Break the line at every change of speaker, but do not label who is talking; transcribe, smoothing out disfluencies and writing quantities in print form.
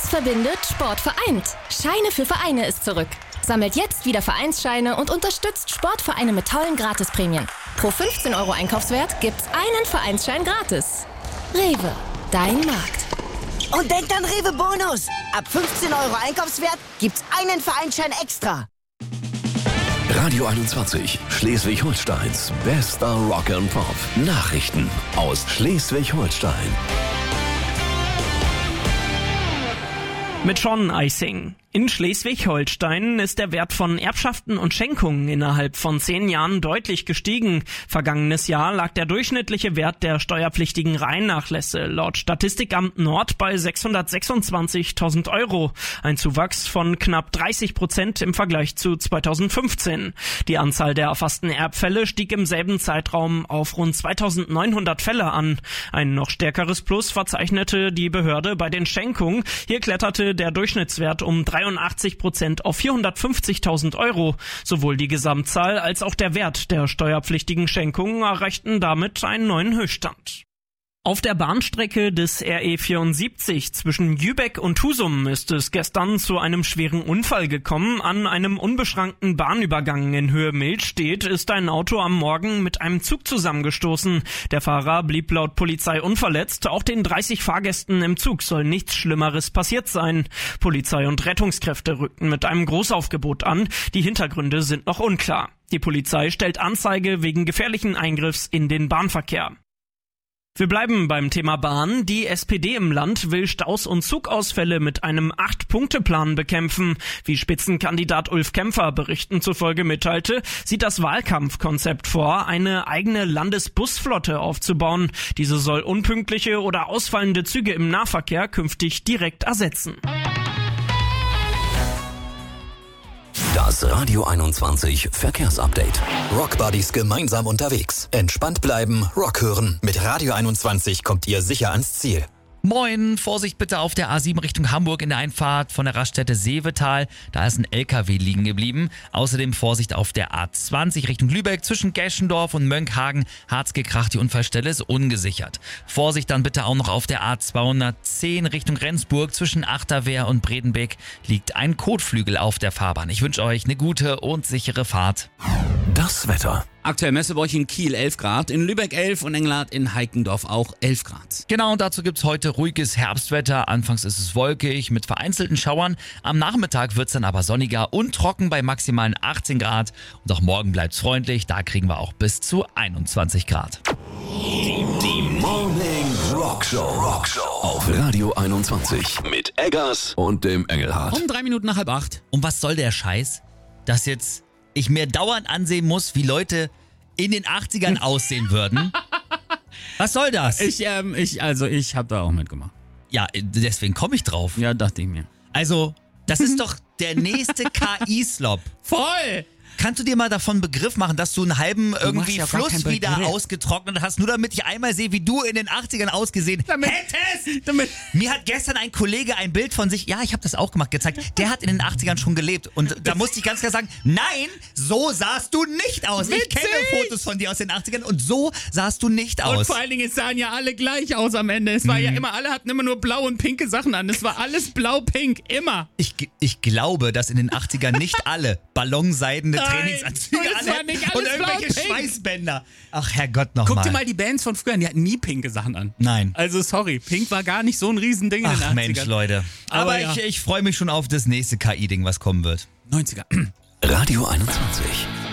verbindet, Sport vereint. Scheine für Vereine ist zurück. Sammelt jetzt wieder Vereinsscheine und unterstützt Sportvereine mit tollen Gratisprämien. Pro 15 € Einkaufswert gibt's einen Vereinsschein gratis. Rewe, dein Markt.
Und denkt an Rewe Bonus. Ab 15 € Einkaufswert gibt's einen Vereinsschein extra.
Radio 21, Schleswig-Holsteins bester Rock and Pop. Nachrichten aus Schleswig-Holstein.
Mit Sean Eising. In Schleswig-Holstein ist der Wert von Erbschaften und Schenkungen innerhalb von 10 Jahren deutlich gestiegen. Vergangenes Jahr lag der durchschnittliche Wert der steuerpflichtigen Reinnachlässe laut Statistikamt Nord bei 626.000 €. Ein Zuwachs von knapp 30% im Vergleich zu 2015. Die Anzahl der erfassten Erbfälle stieg im selben Zeitraum auf rund 2.900 Fälle an. Ein noch stärkeres Plus verzeichnete die Behörde bei den Schenkungen. Hier kletterte der Durchschnittswert um 83% auf 450.000 €. Sowohl die Gesamtzahl als auch der Wert der steuerpflichtigen Schenkungen erreichten damit einen neuen Höchststand. Auf der Bahnstrecke des RE 74 zwischen Jübeck und Husum ist es gestern zu einem schweren Unfall gekommen. An einem unbeschrankten Bahnübergang in Höhe Milstedt ist ein Auto am Morgen mit einem Zug zusammengestoßen. Der Fahrer blieb laut Polizei unverletzt. Auch den 30 Fahrgästen im Zug soll nichts Schlimmeres passiert sein. Polizei und Rettungskräfte rückten mit einem Großaufgebot an. Die Hintergründe sind noch unklar. Die Polizei stellt Anzeige wegen gefährlichen Eingriffs in den Bahnverkehr. Wir bleiben beim Thema Bahn. Die SPD im Land will Staus und Zugausfälle mit einem 8-Punkte-Plan bekämpfen. Wie Spitzenkandidat Ulf Kämpfer Berichten zufolge mitteilte, sieht das Wahlkampfkonzept vor, eine eigene Landesbusflotte aufzubauen. Diese soll unpünktliche oder ausfallende Züge im Nahverkehr künftig direkt ersetzen.
Das Radio 21 Verkehrsupdate.
Rockbuddies gemeinsam unterwegs. Entspannt bleiben, Rock hören. Mit Radio 21 kommt ihr sicher ans Ziel.
Moin, Vorsicht bitte auf der A7 Richtung Hamburg in der Einfahrt von der Raststätte Seevetal. Da ist ein LKW liegen geblieben. Außerdem Vorsicht auf der A20 Richtung Lübeck zwischen Geschendorf und Mönckehagen. Hart's gekracht, die Unfallstelle ist ungesichert. Vorsicht dann bitte auch noch auf der A210 Richtung Rendsburg zwischen Achterwehr und Bredenbeck liegt ein Kotflügel auf der Fahrbahn. Ich wünsche euch eine gute und sichere Fahrt.
Das Wetter.
Aktuell messen wir euch in Kiel 11 Grad, in Lübeck 11 und Engelhardt in Heikendorf auch 11 Grad.
Genau, und dazu gibt's heute ruhiges Herbstwetter. Anfangs ist es wolkig mit vereinzelten Schauern. Am Nachmittag wird's dann aber sonniger und trocken bei maximalen 18 Grad. Und auch morgen bleibt's freundlich, da kriegen wir auch bis zu 21 Grad.
Die Morning Rockshow auf Radio 21 mit Eggers und dem Engelhardt.
Um 3 Minuten nach 7:30.
Und was soll der Scheiß? Dass jetzt ich mir dauernd ansehen muss, wie Leute in den 80ern aussehen würden. Was soll das?
Ich habe da auch mitgemacht.
Ja, deswegen komme ich drauf.
Ja, dachte ich mir.
Also, das ist doch der nächste KI-Slop.
Voll!
Kannst du dir mal davon Begriff machen, dass du einen halben irgendwie
ja gar
Fluss
keinen
wieder
Begriff.
ausgetrocknet hast, nur damit ich einmal sehe, wie du in den 80ern ausgesehen hättest? Mir hat gestern ein Kollege ein Bild von sich, ja, ich habe das auch gemacht, gezeigt. Der hat in den 80ern schon gelebt und da musste ich ganz klar sagen, nein, so sahst du nicht aus.
Witzig.
Ich kenne Fotos von dir aus den 80ern und so sahst du nicht aus.
Und vor allen Dingen, es sahen ja alle gleich aus am Ende. Es war ja immer, alle hatten immer nur blaue und pinke Sachen an. Es war alles blau-pink, immer.
Ich glaube, dass in den 80ern nicht alle ballonseidene Trainingsanzüge
es war nicht
und
alles
irgendwelche
blau-pink.
Schweißbänder. Ach, Herrgott, nochmal.
Guck dir mal die Bands von früher an, die hatten nie pinke Sachen an.
Nein.
Also sorry, pink war gar nicht so ein Riesending in den 80ern.
Ach Mensch, Leute. Aber
ja.
ich freue mich schon auf das nächste KI-Ding, was kommen wird.
90er.
Radio 21.